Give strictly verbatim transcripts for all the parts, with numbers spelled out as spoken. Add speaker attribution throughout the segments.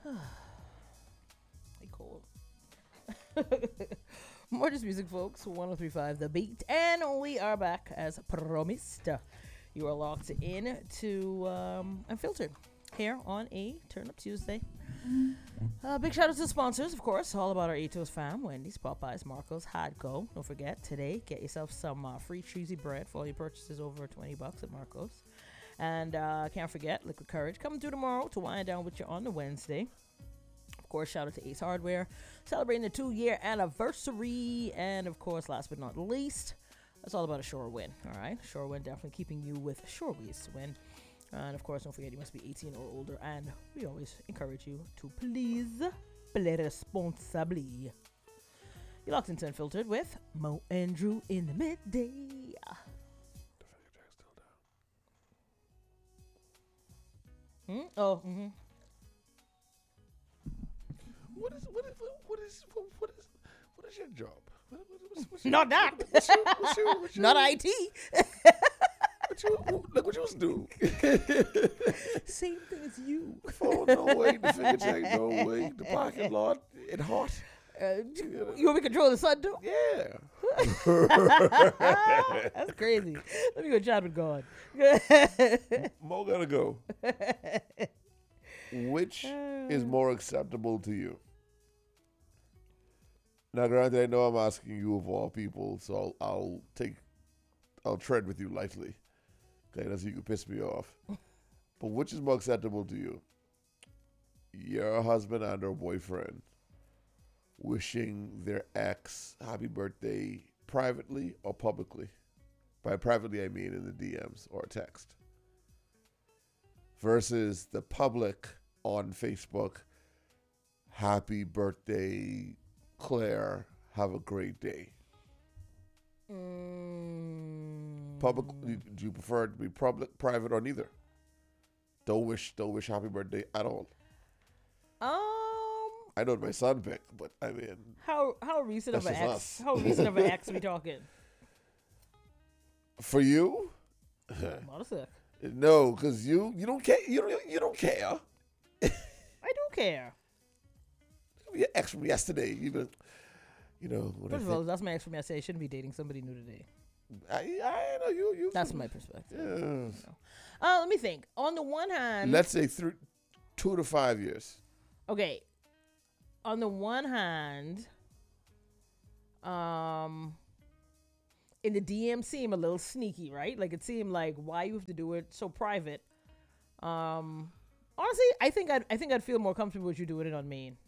Speaker 1: Hey, cold. More just music, folks. one oh three point five The Beat. And we are back as promised. You are locked in to um, Unfiltered here on a Turn Up Tuesday. Uh, big shout out to the sponsors, of course. All about our Atos fam. Wendy's, Popeyes, Marco's, Hadco. Don't forget, today, get yourself some uh, free cheesy bread for all your purchases over twenty bucks at Marco's. And uh, can't forget, Liquid Courage coming through tomorrow to wind down with you on the Wednesday. Of course, shout out to Ace Hardware, celebrating the two-year anniversary. And, of course, last but not least, it's all about a Shore win, all right? Shore win definitely keeping you with Shore ways to win. And, of course, don't forget you must be eighteen or older. And we always encourage you to please play responsibly. You're locked into Unfiltered with Mo and Drew in the midday. Hmm? Oh, mm-hmm.
Speaker 2: What is what is what is what is what is your job? What, what, what's, what's
Speaker 1: Not that.
Speaker 2: What's your, what's your, what's your,
Speaker 1: Not I T.
Speaker 2: What you, look what you was do.
Speaker 1: Same thing as you.
Speaker 2: Oh no way, the finger check, no way. The parking lot, it hot.
Speaker 1: Uh, you want me to control the sun too?
Speaker 2: Yeah.
Speaker 1: That's crazy. Let me go chat with God.
Speaker 2: Mo gotta go. Which is more acceptable to you? Now, granted, I know I'm asking you of all people, so I'll, I'll take, I'll tread with you lightly, okay? That's so you can piss me off. But which is more acceptable to you? Your husband and or boyfriend wishing their ex happy birthday privately or publicly? By privately, I mean in the D Ms or text. Versus the public on Facebook, happy birthday, Claire, have a great day.
Speaker 1: Mm.
Speaker 2: Public, do you prefer it to be public, private, or neither? Don't wish, don't wish happy birthday at all.
Speaker 1: Um,
Speaker 2: I know what my son picked, but I mean,
Speaker 1: how how recent of an
Speaker 2: that's
Speaker 1: ex?
Speaker 2: just us.
Speaker 1: How recent of an ex we talking?
Speaker 2: for you,
Speaker 1: Not sick.
Speaker 2: no, because you you don't care. You don't you don't care.
Speaker 1: I do care.
Speaker 2: Your ex from yesterday, even you know. What
Speaker 1: First
Speaker 2: I
Speaker 1: of all,
Speaker 2: think-
Speaker 1: that's my ex from yesterday. I shouldn't be dating somebody new today.
Speaker 2: I, I know you. you
Speaker 1: That's my perspective.
Speaker 2: Yeah.
Speaker 1: Uh, let me think. On the one hand,
Speaker 2: Let's say three, two to five years.
Speaker 1: okay. On the one hand, um, in the D M seem a little sneaky, right? Like it seemed like why you have to do it so private. Um, honestly, I think I'd I think I'd feel more comfortable with you doing it on Main.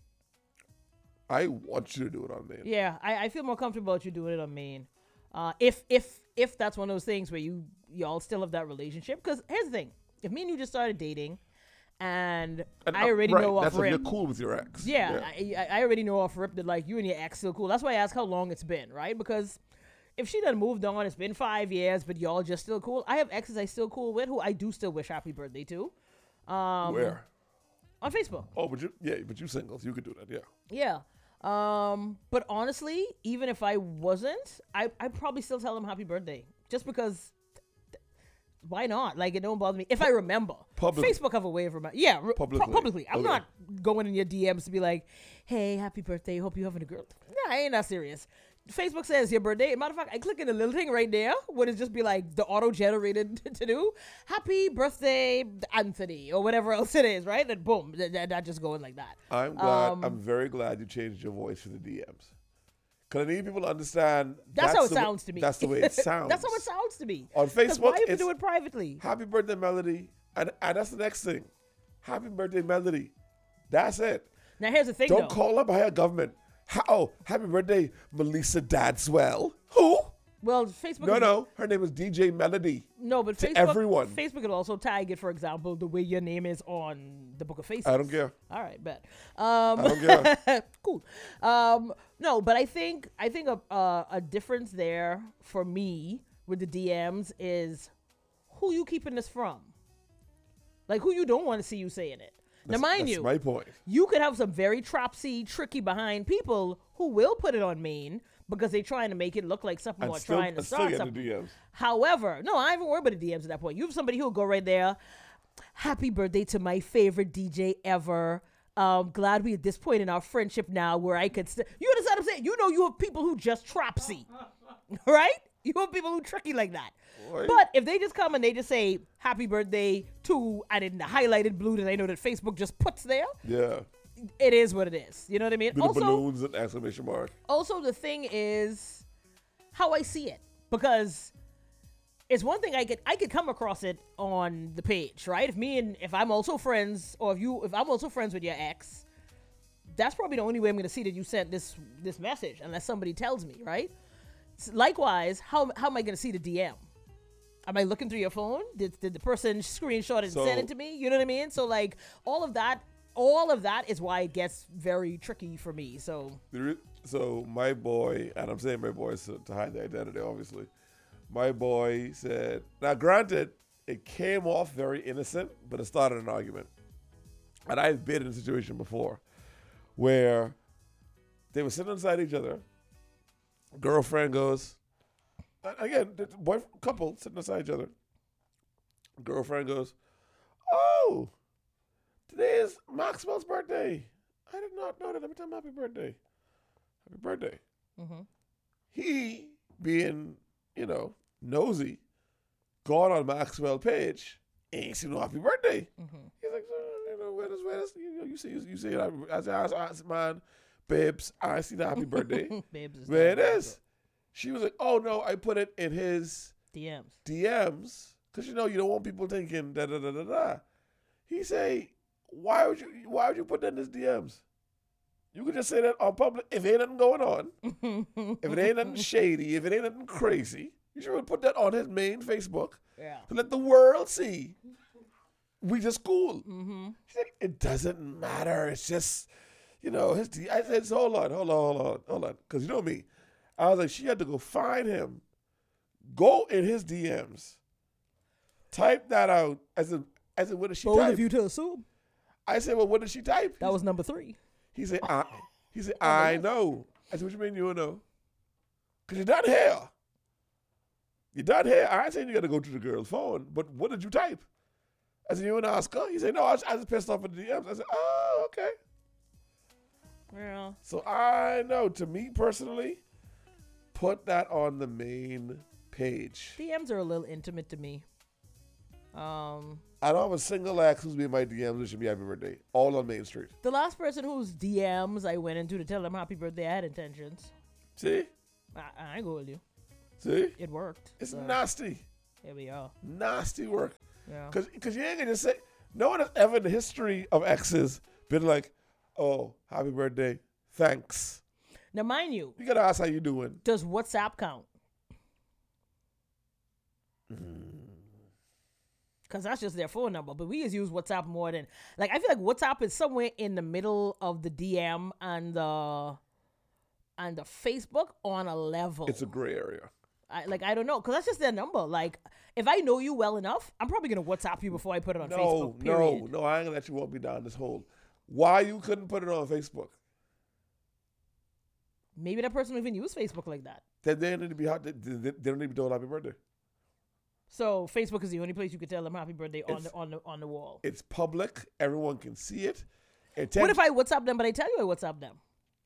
Speaker 2: I want you to do it on me.
Speaker 1: Yeah, I, I feel more comfortable with you doing it on Main. Uh, if if if that's one of those things where you y'all still have that relationship, because here's the thing: if me and you just started dating, and,
Speaker 2: And,
Speaker 1: I
Speaker 2: uh,
Speaker 1: already
Speaker 2: right,
Speaker 1: know off
Speaker 2: that's if
Speaker 1: rip,
Speaker 2: you're cool with your ex.
Speaker 1: yeah, I, I I already know off rip that like you and your ex still cool. That's why I ask how long it's been, right? Because if she done moved on, it's been five years, but y'all just still cool. I have exes I still cool with who I do still wish happy birthday to. Um,
Speaker 2: Where?
Speaker 1: On Facebook.
Speaker 2: Oh, but you yeah, but you singles, you could do that. Yeah.
Speaker 1: Yeah. Um, but honestly, even if I wasn't, I I probably still tell them happy birthday just because. Th- th- why not? Like it don't bother me if I remember.
Speaker 2: Public-
Speaker 1: Facebook have a way of remembering. Yeah, re-
Speaker 2: Publicly.
Speaker 1: pu- publicly. I'm
Speaker 2: Okay.
Speaker 1: not going in your D Ms to be like, "Hey, happy birthday. Hope you having a girl." Nah, I ain't that serious. Facebook says your birthday. Matter of fact, I click in the little thing right there. Would it just be like the auto-generated to do happy birthday, Anthony, or whatever else it is, right? And boom, that, that, that just going like that.
Speaker 2: I'm glad.
Speaker 1: Um,
Speaker 2: I'm very glad you changed your voice for the D Ms. Cause I need people to understand.
Speaker 1: That's, how it
Speaker 2: the
Speaker 1: sounds
Speaker 2: way,
Speaker 1: to me.
Speaker 2: That's the way it sounds.
Speaker 1: That's how it sounds to me.
Speaker 2: On
Speaker 1: 'Cause
Speaker 2: Facebook,
Speaker 1: why you have
Speaker 2: it's
Speaker 1: to do it privately?
Speaker 2: happy birthday, Melody, and and that's the next thing. Happy birthday, Melody. That's it.
Speaker 1: Now here's the thing,
Speaker 2: Don't
Speaker 1: though.
Speaker 2: call up higher government. Ha- oh, happy birthday, Melissa Dadswell. Who?
Speaker 1: Well, Facebook.
Speaker 2: No,
Speaker 1: is,
Speaker 2: no. Her name is D J Melody.
Speaker 1: no, but
Speaker 2: to
Speaker 1: Facebook.
Speaker 2: everyone.
Speaker 1: Facebook could also tag it, for example, the way your name is on the Book of Faces.
Speaker 2: I don't care.
Speaker 1: All right, bet. Um,
Speaker 2: I don't care.
Speaker 1: cool. Um, no, but I think I think a uh, a difference there for me with the D Ms is who you keeping this from. Like who you don't want to see you saying it.
Speaker 2: That's,
Speaker 1: now, mind
Speaker 2: that's
Speaker 1: you,
Speaker 2: my point.
Speaker 1: you could have some very trapsy, tricky behind people who will put it on Main because they're trying to make it look like something
Speaker 2: And
Speaker 1: or
Speaker 2: still,
Speaker 1: trying to
Speaker 2: and still
Speaker 1: start
Speaker 2: get the
Speaker 1: something.
Speaker 2: D Ms.
Speaker 1: However, no, I haven't worried about the D Ms at that point. You have somebody who'll go right there. Happy birthday to my favorite D J ever. Um, glad we at this point in our friendship now where I could. St- you understand what I'm saying? You know, you have people who just tropsy, right? You have people who tricky like that.
Speaker 2: Boy.
Speaker 1: But if they just come and they just say happy birthday to, and in the highlighted blue that I know that Facebook just puts there,
Speaker 2: Yeah.
Speaker 1: it is what it is. You know what I mean?
Speaker 2: With
Speaker 1: also,
Speaker 2: the balloons and exclamation mark.
Speaker 1: also the thing is how I see it, because it's one thing I could I could come across it on the page, right? If me and if I'm also friends, or if you if I'm also friends with your ex, that's probably the only way I'm going to see that you sent this this message, unless somebody tells me, right? S- Likewise, how how am I going to see the D M? Am I looking through your phone? Did, did the person screenshot it and
Speaker 2: So-
Speaker 1: send it to me? You know what I mean? So like all of that, all of that is why it gets very tricky for me. So
Speaker 2: The re- So my boy, and I'm saying my boy so to hide the identity, obviously. My boy said, now granted, it came off very innocent, but it started an argument. And I've been in a situation before where they were sitting inside each other. Girlfriend goes, and again, the boy couple sitting beside each other. Girlfriend goes, "Oh, today is Maxwell's birthday. I did not know that. Let me tell him happy birthday. Happy birthday."
Speaker 1: mhm.
Speaker 2: He, being, you know, nosy, gone on Maxwell's page, ain't seen no happy birthday.
Speaker 1: Mhm.
Speaker 2: He's like, "Uh, you know, where does, where does, you know, you see, you see it. I said, I said, man, babes, I see the happy birthday.
Speaker 1: Babes is
Speaker 2: Where it
Speaker 1: not
Speaker 2: is. She was like, oh no, I put it in his
Speaker 1: D Ms.
Speaker 2: D Ms because you know you don't want people thinking da da da da da. He say, why would you why would you put that in his D Ms? You could just say that on public if ain't nothing going on, if it ain't nothing shady, if it ain't nothing crazy. You should put that on his main Facebook
Speaker 1: Yeah.
Speaker 2: to let the world see we just cool.
Speaker 1: Mm-hmm.
Speaker 2: She's like, it doesn't matter. It's just, you know, his D. I said, so hold on, hold on, hold on, hold on, because you know me. I was like, she had to go find him, go in his D Ms, type that out. I said, I said, what did she
Speaker 1: Bold
Speaker 2: type?
Speaker 1: of you to assume.
Speaker 2: I said, well, what did she type?
Speaker 1: That was number three.
Speaker 2: He said, I, he said, I know. I said, what you mean you don't know? Because you're done here. You're done here. I ain't saying you got to go to the girl's phone, but what did you type? I said, you want to ask her? He said, no, I was, I was pissed off at the D Ms. I said, oh, okay.
Speaker 1: Yeah.
Speaker 2: So I know, to me personally, put that on the main page.
Speaker 1: D Ms are a little intimate to me. Um,
Speaker 2: I don't have a single ex who's been my D Ms wishing me happy birthday. All on Main Street.
Speaker 1: the last person whose D Ms I went into to tell them happy birthday, I had intentions.
Speaker 2: See?
Speaker 1: I, I ain't go with you.
Speaker 2: See?
Speaker 1: It worked.
Speaker 2: It's
Speaker 1: so
Speaker 2: nasty.
Speaker 1: Here we are.
Speaker 2: Nasty work.
Speaker 1: Yeah.
Speaker 2: Because you ain't going to say, no one has ever in the history of exes been like, oh, happy birthday, thanks.
Speaker 1: Now, mind you,
Speaker 2: You got to ask how you doing.
Speaker 1: does WhatsApp count? Because that's just their phone number. But we just use WhatsApp more than, like, I feel like WhatsApp is somewhere in the middle of the D M and the, and the Facebook on a level.
Speaker 2: It's a gray area.
Speaker 1: I, like, I don't know. Because that's just their number. Like, if I know you well enough, I'm probably going to WhatsApp you before I put it on
Speaker 2: No,
Speaker 1: Facebook, period.
Speaker 2: no, no, I ain't going to let you walk me down this hole. Why you couldn't put it on Facebook?
Speaker 1: Maybe that person don't even use Facebook like that.
Speaker 2: Then they need to be hot. They, they, they don't need to be told happy birthday.
Speaker 1: So Facebook is the only place you could tell them happy birthday on
Speaker 2: It's-
Speaker 1: the on the on the wall.
Speaker 2: It's public. Everyone can see it. And
Speaker 1: What if I WhatsApp them, but I tell you I WhatsApp them?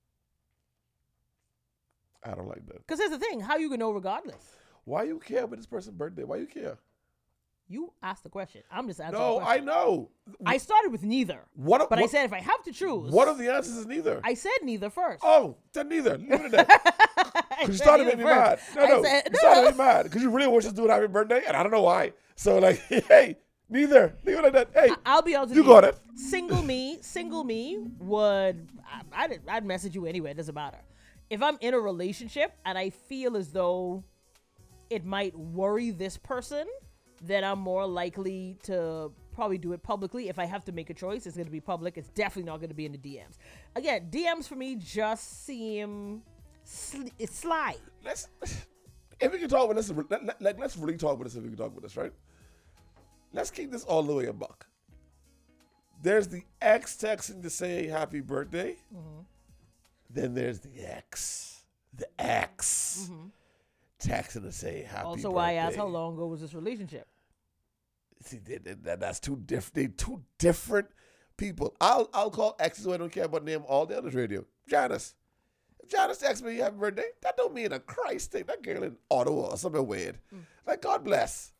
Speaker 2: I don't like that.
Speaker 1: Because here's the thing: how you gonna know regardless?
Speaker 2: Why you care about this person's birthday? Why you care?
Speaker 1: You asked the question. I'm just answering.
Speaker 2: No,
Speaker 1: the
Speaker 2: I
Speaker 1: question.
Speaker 2: know.
Speaker 1: I started with neither,
Speaker 2: What?
Speaker 1: but
Speaker 2: what,
Speaker 1: I said if I have to choose,
Speaker 2: one of the answers is neither.
Speaker 1: I said neither first.
Speaker 2: oh, then neither. Leave it at that.
Speaker 1: I
Speaker 2: Because you
Speaker 1: said
Speaker 2: started
Speaker 1: neither
Speaker 2: making me mad.
Speaker 1: first.
Speaker 2: No,
Speaker 1: I
Speaker 2: no.
Speaker 1: said-
Speaker 2: you started making me mad because you really wish us to do a happy birthday, and I don't know why. So like, hey, neither. Leave it like that. Hey,
Speaker 1: I'll be honest with
Speaker 2: you
Speaker 1: you.
Speaker 2: got it.
Speaker 1: Single me, single me would I, I'd, I'd message you anyway. It doesn't matter. If I'm in a relationship and I feel as though it might worry this person, then I'm more likely to probably do it publicly. If I have to make a choice, it's going to be public. It's definitely not going to be in the D Ms. Again, D Ms for me just seem sl- it's sly.
Speaker 2: Let's. If we can talk about this, let, let, let, let's really talk about this. If we can talk about this, right? Let's keep this all the way a buck. There's the ex texting to say happy birthday.
Speaker 1: Mm-hmm.
Speaker 2: Then there's the ex, the ex
Speaker 1: Mm-hmm.
Speaker 2: texting to say happy
Speaker 1: Also,
Speaker 2: birthday.
Speaker 1: why I asked how long ago was this relationship?
Speaker 2: See, that, that, that's two different. They two different people. I'll I'll call exes who I don't care about name all day on this radio. Janice. If Janice texts me happy birthday, that don't mean a Christ thing. That girl in Ottawa or something weird. Mm. Like, God bless.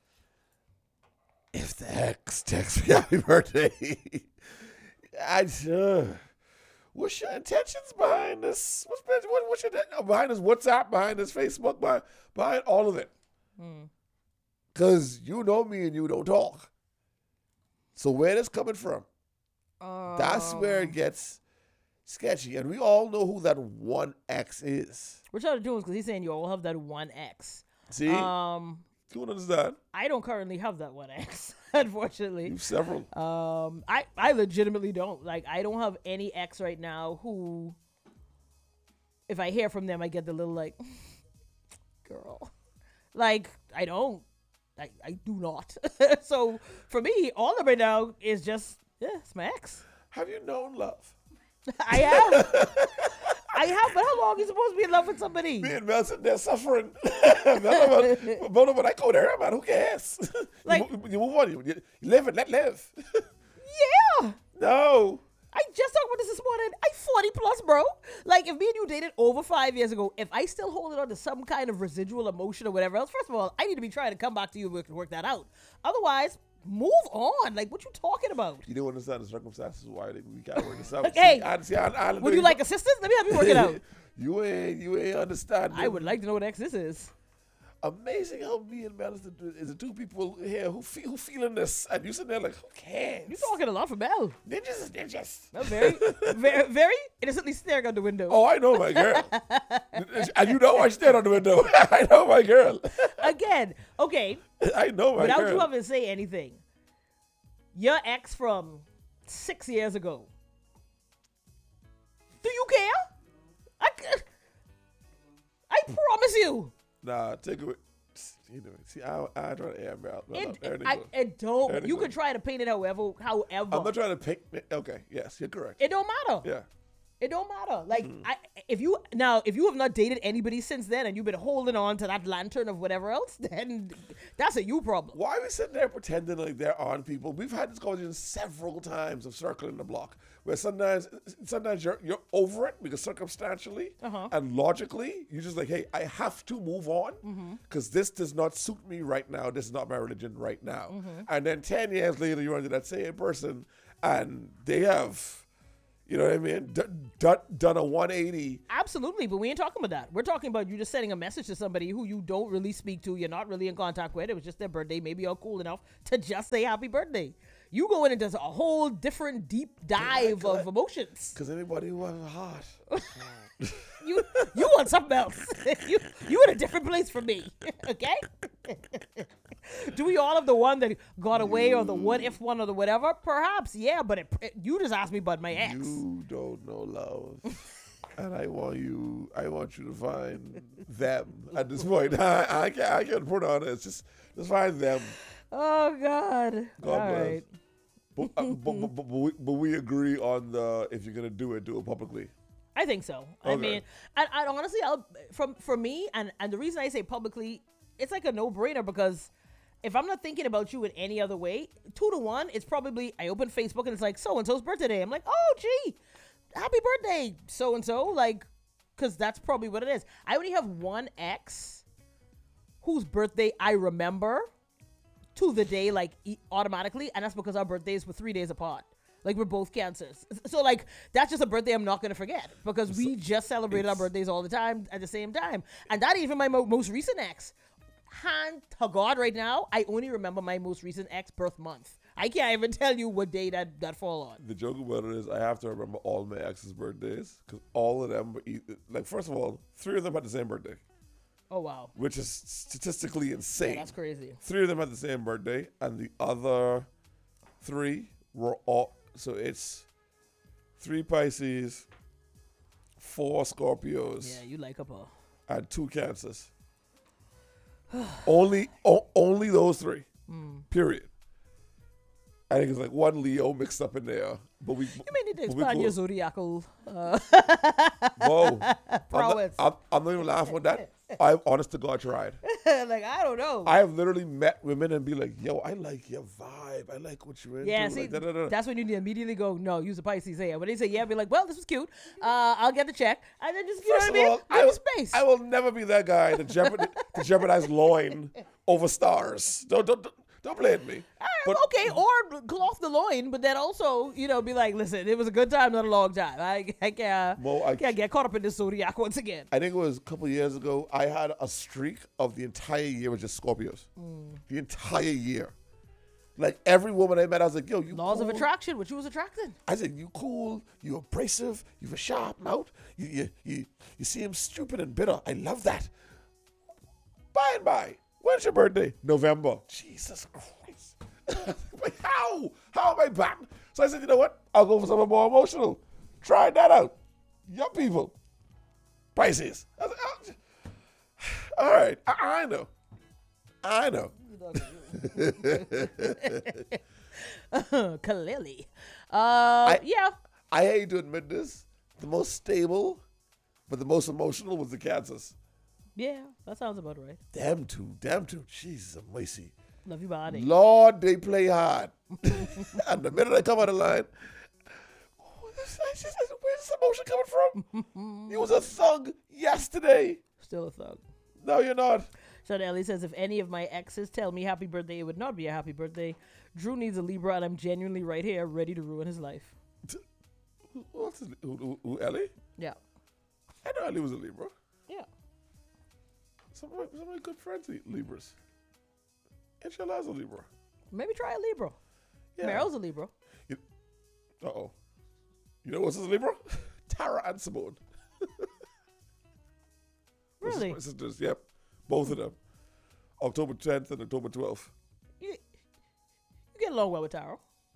Speaker 2: If the ex texts me happy birthday, I uh, what's your intentions behind this? What's, what, what's your behind this WhatsApp, behind this Facebook, behind, behind all of it? Because mm. you know me and you don't talk. So where this coming from? Um. That's where it gets sketchy. And we all know who that one X is.
Speaker 1: We're trying to do this because he's saying you all have that one X.
Speaker 2: See? Um, you don't understand.
Speaker 1: I don't currently have that one X, unfortunately.
Speaker 2: You have several.
Speaker 1: Um, I, I legitimately don't. Like, I don't have any X right now who, if I hear from them, I get the little, like, girl. Like, I don't. I, I do not. So, for me, all of it right now is just, yeah, it's my Ex.
Speaker 2: Have you known love?
Speaker 1: I have. I have, but how long are you supposed to be in love with somebody?
Speaker 2: Me and Mel sitting there suffering. Mel, but, but I go there, man. Who cares? Like, you, you move on. You, you live and let live.
Speaker 1: Yeah.
Speaker 2: No.
Speaker 1: I just talked about this this morning. I'm forty plus, bro. Like, if me and you dated over five years ago, if I still hold it on to some kind of residual emotion or whatever else, first of all, I need to be trying to come back to you and work, work that out. Otherwise, move on. Like, what you talking about?
Speaker 2: You don't understand the circumstances why we gotta work this out.
Speaker 1: Hey,
Speaker 2: see, I, see, I, I,
Speaker 1: would you like assistance? Let me help you work it out.
Speaker 2: you ain't, you ain't understand.
Speaker 1: I would like to know what X this is.
Speaker 2: Amazing how me and Mel is the, is the two people here who feel who feeling this, and you sitting there like, who cares?
Speaker 1: You talking a lot for Mel.
Speaker 2: Ninjas is ninjas.
Speaker 1: No, very, very, very innocently staring out the window.
Speaker 2: Oh, I know my girl, and you know I stand on the window. I know my girl.
Speaker 1: Again, okay.
Speaker 2: I know my
Speaker 1: Without
Speaker 2: girl.
Speaker 1: Without you having to say anything, your ex from six years ago. Do you care? I, I promise you.
Speaker 2: Nah, take it. You know, see, I I try to air me out. No,
Speaker 1: it,
Speaker 2: no,
Speaker 1: I, it don't. You could try to paint it however, however.
Speaker 2: I'm not trying to paint. Okay, yes, you're correct.
Speaker 1: It don't matter.
Speaker 2: Yeah.
Speaker 1: It don't matter. Like, mm. I, if you now, if you have not dated anybody since then, and you've been holding on to that lantern of whatever else, then that's a you problem.
Speaker 2: Why are we sitting there pretending like there aren't people? We've had this conversation several times of circling the block, where sometimes, sometimes you're you're over it because circumstantially uh-huh. and logically, you're just like, hey, I have to move on because mm-hmm. this does not suit me right now. This is not my religion right now. Mm-hmm. And then ten years later, you're under that same person, and they have. You know what I mean? D- d- done a one eighty.
Speaker 1: Absolutely, but we ain't talking about that. We're talking about you just sending a message to somebody who you don't really speak to. You're not really in contact with. It was just their birthday. Maybe you're cool enough to just say happy birthday. You go in and does a whole different deep dive of emotions.
Speaker 2: Because anybody who has a heart.
Speaker 1: you you want something else. you you in a different place from me. Okay? Do we all have the one that got away you, or the what if one or the whatever? Perhaps, yeah, but it, it, you just asked me about my ex.
Speaker 2: You don't know love. And I want you I want you to find them at this point. I, I can't I can't put on it. Just just find them.
Speaker 1: Oh God.
Speaker 2: God
Speaker 1: all
Speaker 2: bless.
Speaker 1: Right.
Speaker 2: But, uh, but, but, but, but, we, but we agree on the if you're gonna do it, do it publicly.
Speaker 1: I think so.
Speaker 2: Okay.
Speaker 1: I mean, and, and honestly, I'll, from for me, and, and the reason I say publicly, it's like a no-brainer because if I'm not thinking about you in any other way, two to one, it's probably I open Facebook and it's like so-and-so's birthday day. I'm like, oh, gee, happy birthday, so-and-so. Like, because that's probably what it is. I only have one ex whose birthday I remember to the day, like, automatically, and that's because our birthdays were three days apart. Like, we're both cancers. So, like, that's just a birthday I'm not going to forget because we just celebrated our birthdays all the time at the same time. And that even my mo- most recent ex. Hand to God right now, I only remember my most recent ex birth month. I can't even tell you what day that, that fall on.
Speaker 2: The joke about it is I have to remember all my ex's birthdays because all of them were, either, like, first of all, three of them had the same birthday.
Speaker 1: Oh, wow.
Speaker 2: Which is statistically insane.
Speaker 1: Yeah, that's crazy.
Speaker 2: Three of them had the same birthday, and the other three were all... So it's three Pisces, four Scorpios.
Speaker 1: Yeah, you like a ball.
Speaker 2: And two Cancers. only o- only those three. Mm. Period. I think it's like one Leo mixed up in there. But we
Speaker 1: You may need to expand your zodiacal uh
Speaker 2: Whoa. prowess. I'm, I'm, I'm not even laughing at that. I've honest to God tried.
Speaker 1: Like, I don't know.
Speaker 2: I have literally met women and be like, yo, I like your vibe. I like what you're into.
Speaker 1: Yeah, see,
Speaker 2: like, da, da, da.
Speaker 1: that's when you need to immediately go, no, use a Pisces here. When they say, yeah, be like, well, this was cute. Uh, I'll get the check. And then just, you
Speaker 2: First
Speaker 1: know
Speaker 2: of
Speaker 1: what I
Speaker 2: all,
Speaker 1: mean?
Speaker 2: I
Speaker 1: Give me
Speaker 2: will,
Speaker 1: space.
Speaker 2: I will never be that guy to, jeopard, to jeopardize loin over stars. Don't, don't, don't, don't play at me.
Speaker 1: Uh,
Speaker 2: But
Speaker 1: okay, or cloth the loin, but then also, you know, be like, listen, it was a good time, not a long time. I, I can't,
Speaker 2: Mo, I
Speaker 1: can't get caught up in this zodiac once again.
Speaker 2: I think it was a couple of years ago, I had a streak of the entire year with just Scorpios.
Speaker 1: Mm.
Speaker 2: The entire year. Like every woman I met, I was like, yo, you
Speaker 1: Laws
Speaker 2: cool.
Speaker 1: of attraction, which you was attracting.
Speaker 2: I said, you cool, you abrasive, you have a sharp mouth, you, you, you, you seem stupid and bitter. I love that. By and by, when's your birthday? November. Jesus Christ. Like, how? How am I back? So I said, you know what? I'll go for something more emotional. Try that out. Young people. Pisces. I was like, oh. All right. I, I know. I know.
Speaker 1: Clearly. Uh, yeah.
Speaker 2: I hate to admit this. The most stable, but the most emotional was the Cancers.
Speaker 1: Yeah, that sounds about right.
Speaker 2: Them two. Them two. Jesus, mercy.
Speaker 1: Love your body.
Speaker 2: Lord, they play hard. And the minute I come out of line, where's this emotion coming from? You was a thug yesterday.
Speaker 1: Still a thug.
Speaker 2: No, you're not.
Speaker 1: Sean Ellie says, if any of my exes tell me happy birthday, it would not be a happy birthday. Drew needs a Libra, and I'm genuinely right here, ready to ruin his life.
Speaker 2: Who, what's his, who, who, who, Ellie?
Speaker 1: Yeah.
Speaker 2: I know Ellie was a Libra.
Speaker 1: Yeah.
Speaker 2: Some of my, some of my good friends are Libras. And Shala's a Libra.
Speaker 1: Maybe try a Libra.
Speaker 2: Yeah.
Speaker 1: Meryl's a Libra.
Speaker 2: You, uh-oh. You know what's a Libra? Tara and Simone.
Speaker 1: Really?
Speaker 2: My sisters, yep. Both of them. October tenth and October twelfth.
Speaker 1: You, you get along well with Tara.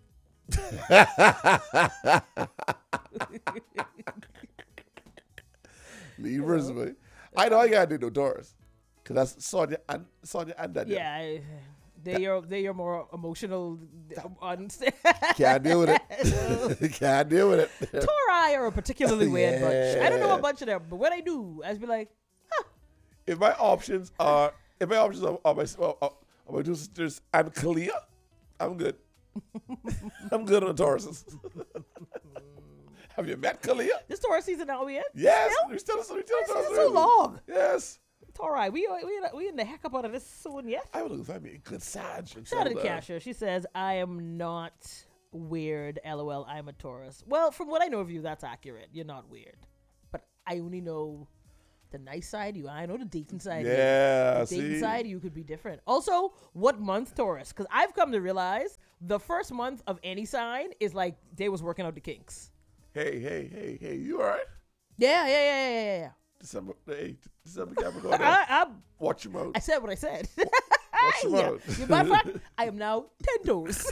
Speaker 2: Libras, man. I know I gotta do no Taurus. Cause that's Sonia and Sonia and Danielle.
Speaker 1: Yeah. I, they are they are more emotional. On
Speaker 2: Can't deal with it. Can't deal with it.
Speaker 1: Tauri are a particularly weird bunch. I don't know
Speaker 2: Yeah.
Speaker 1: a bunch of them, but when I do, I just be like,
Speaker 2: If my options are, if my options are, are my, are, are my two sisters and Kalia, I'm good. I'm good on the Tauruses. Have you met Kalia?
Speaker 1: this Taurus season now we in?
Speaker 2: Yes.
Speaker 1: Still?
Speaker 2: We still, we still,
Speaker 1: This
Speaker 2: Taurus
Speaker 1: is so
Speaker 2: season.
Speaker 1: long.
Speaker 2: Yes.
Speaker 1: Tauri, we we we in the heck up out of this soon yet.
Speaker 2: I would look find me a good Sag. and
Speaker 1: Shout out to
Speaker 2: settle down.
Speaker 1: Kasha. She says, I am not weird. LOL, I'm a Taurus. Well, from what I know of you, that's accurate. You're not weird. But I only know the nice side of you. I know the dating side of you.
Speaker 2: Yeah,
Speaker 1: The dating
Speaker 2: see?
Speaker 1: side, you could be different. Also, what month Taurus? Because I've come to realize the first month of any sign is like they was working out the kinks.
Speaker 2: Hey, hey, hey, hey, you all right?
Speaker 1: Yeah, yeah, yeah, yeah, yeah, yeah.
Speaker 2: December, hey, December Capricorn.
Speaker 1: I, I,
Speaker 2: Watch your mouth.
Speaker 1: I said what I said.
Speaker 2: Watch your
Speaker 1: Yeah.
Speaker 2: mouth.
Speaker 1: Yeah, matter of fact, I am now ten toes.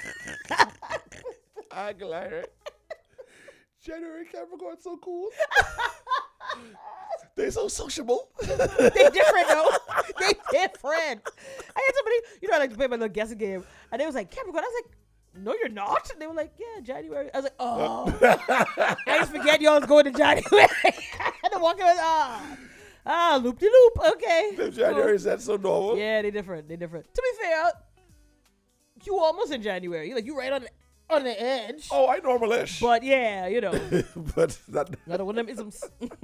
Speaker 2: I glad it. January Capricorn so cool. They so sociable.
Speaker 1: They different though. They different. I had somebody, you know, I like to play my little guessing game, and they was like Capricorn. I was like, no, you're not. And they were like, yeah, January. I was like, oh, I just forget y'all was going to January. And I'm walking, ah, ah, loop de loop. Okay.
Speaker 2: If January is that so normal.
Speaker 1: Yeah, they different. They different. To be fair, you almost in January. You like you right on the, on the edge.
Speaker 2: Oh, I normalish.
Speaker 1: But yeah, you know.
Speaker 2: but that.
Speaker 1: Another one of them isms.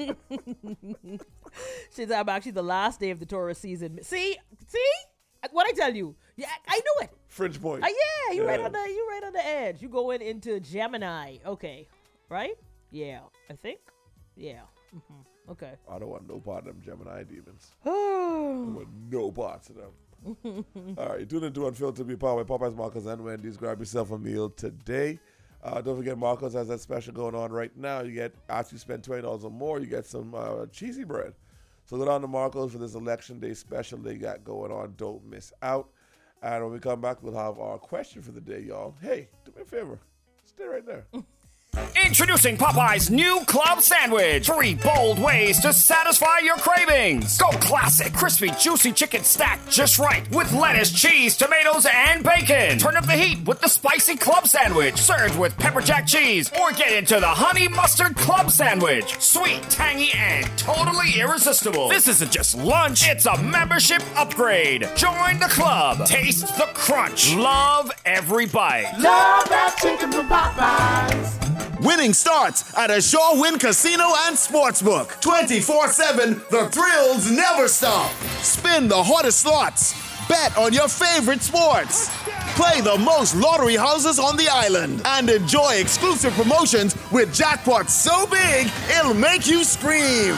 Speaker 1: She's I'm actually the last day of the Taurus season. See, see what I tell you. Yeah, I knew it.
Speaker 2: Fringe point.
Speaker 1: Uh, yeah, you right
Speaker 2: Yeah.
Speaker 1: on the you right on the edge. You going into Gemini. Okay, right? Yeah, I think. Yeah. hmm Okay.
Speaker 2: I don't want no part of them Gemini demons. I don't
Speaker 1: Oh.
Speaker 2: want no parts of them. All right, tune into Unfiltered, be powered by Popeyes, Marcos, and Wendy's. Grab yourself a meal today. Uh, don't forget, Marcos has that special going on right now. You get, after you spend twenty dollars or more, you get some uh, cheesy bread. So go down to Marcos for this election day special they got going on. Don't miss out. And when we come back, we'll have our question for the day, y'all. Hey, do me a favor. Stay right there.
Speaker 3: Introducing Popeye's new club sandwich. Three bold ways to satisfy your cravings. Go classic, crispy, juicy chicken stacked just right with lettuce, cheese, tomatoes, and bacon. Turn up the heat with the spicy club sandwich, served with pepper jack cheese. Or get into the honey mustard club sandwich. Sweet, tangy, and totally irresistible. This isn't just lunch, it's a membership upgrade. Join the club. Taste the crunch. Love every bite.
Speaker 4: Love that chicken from Popeyes.
Speaker 5: Winning starts at a Shore Win Casino and Sportsbook. twenty-four seven, the thrills never stop. Spin the hottest slots. Bet on your favorite sports. Play the most lottery houses on the island. And enjoy exclusive promotions with jackpots so big, it'll make you scream.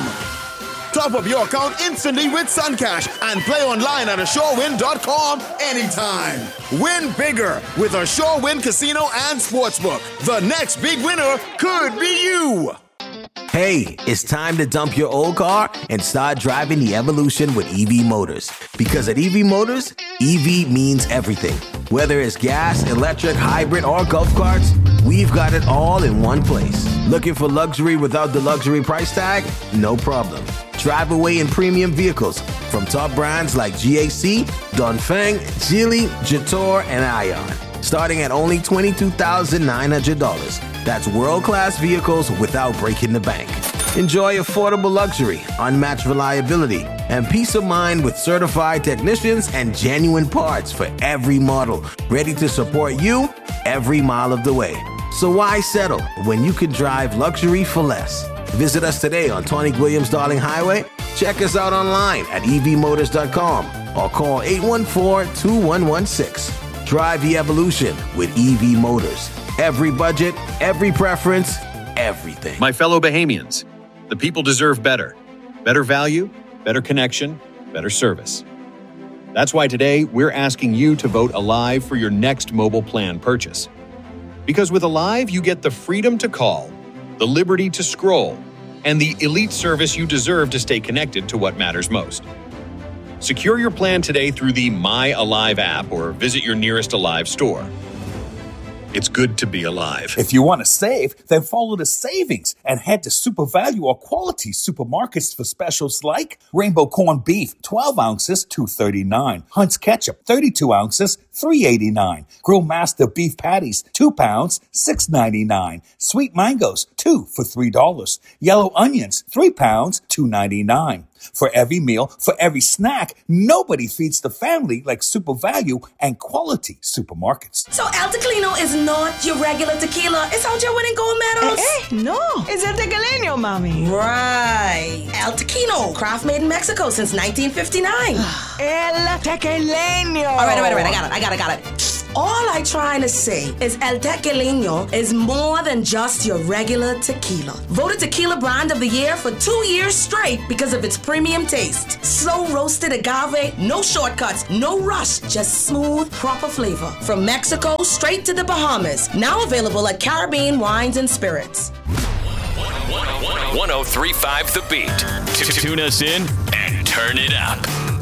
Speaker 5: Top up your account instantly with Suncash and play online at ashore win dot com anytime. Win bigger with Ashore Win Casino and Sportsbook. The next big winner could be you.
Speaker 6: Hey, it's time to dump your old car and start driving the evolution with E V Motors. Because at E V Motors, E V means everything. Whether it's gas, electric, hybrid, or golf carts, we've got it all in one place. Looking for luxury without the luxury price tag? No problem. Drive away in premium vehicles from top brands like G A C, Dongfeng, Geely, Jetour, and Ion. Starting at only twenty-two thousand nine hundred dollars. That's world-class vehicles without breaking the bank. Enjoy affordable luxury, unmatched reliability, and peace of mind with certified technicians and genuine parts for every model, ready to support you every mile of the way. So why settle when you can drive luxury for less? Visit us today on Tony Williams Darling Highway. Check us out online at e v motors dot com or call eight one four, two one one six. Drive the evolution with E V Motors. Every budget, every preference, everything.
Speaker 7: My fellow Bahamians, the people deserve better. Better value, better connection, better service. That's why today we're asking you to vote Alive for your next mobile plan purchase. Because with Alive, you get the freedom to call, the liberty to scroll, and the elite service you deserve to stay connected to what matters most. Secure your plan today through the My Alive app or visit your nearest Alive store. It's good to be alive.
Speaker 8: If you want to save, then follow the savings and head to Super Value or Quality Supermarkets for specials like Rainbow Corned Beef, twelve ounces, two thirty-nine. Hunt's Ketchup, thirty-two ounces, three eighty-nine. Grill Master Beef Patties, two pounds, six ninety-nine. Sweet Mangoes, two for three dollars. Yellow Onions, three pounds, two ninety-nine. For every meal, for every snack, nobody feeds the family like Super Value and Quality Supermarkets.
Speaker 9: So El Tequilino is not your regular tequila. It's out your winning gold medals.
Speaker 10: Eh, eh, no. It's El Tequilino, mommy.
Speaker 9: Right. El Tequino, craft made in Mexico since nineteen fifty-nine.
Speaker 10: El Tequilino.
Speaker 9: All right, all right, all right. I got it, I got it, I got it. All I'm trying to say is El Tequilino is more than just your regular tequila. Voted Tequila Brand of the Year for two years straight because of its premium taste. Slow roasted agave, no shortcuts, no rush, just smooth, proper flavor. From Mexico straight to the Bahamas. Now available at Caribbean Wines and Spirits.
Speaker 3: one oh three point five The Beat. Tune us in and turn it up.